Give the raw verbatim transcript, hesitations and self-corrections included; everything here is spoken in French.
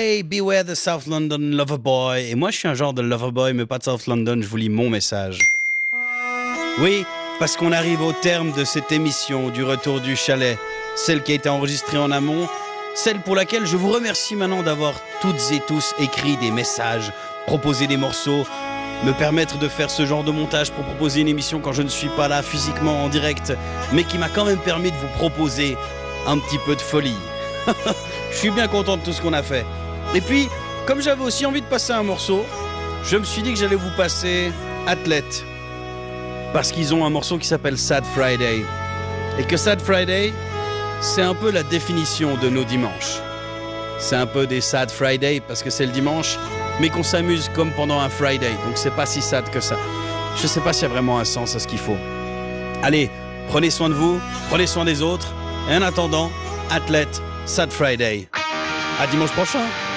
Hey, beware the South London lover boy. Et moi, je suis un genre de lover boy, mais pas de South London. Je vous lis mon message. Oui, parce qu'on arrive au terme de cette émission du Retour du Chalet. Celle qui a été enregistrée en amont. Celle pour laquelle je vous remercie maintenant d'avoir toutes et tous écrit des messages, proposé des morceaux, me permettre de faire ce genre de montage pour proposer une émission quand je ne suis pas là physiquement en direct, mais qui m'a quand même permis de vous proposer un petit peu de folie. Je suis bien content de tout ce qu'on a fait. Et puis, comme j'avais aussi envie de passer un morceau, je me suis dit que j'allais vous passer Athlète. Parce qu'ils ont un morceau qui s'appelle Sad Friday. Et que Sad Friday, c'est un peu la définition de nos dimanches. C'est un peu des Sad Friday parce que c'est le dimanche, mais qu'on s'amuse comme pendant un Friday. Donc c'est pas si sad que ça. Je sais pas s'il y a vraiment un sens à ce qu'il faut. Allez, prenez soin de vous, prenez soin des autres. Et en attendant, Athlète, Sad Friday. À dimanche prochain.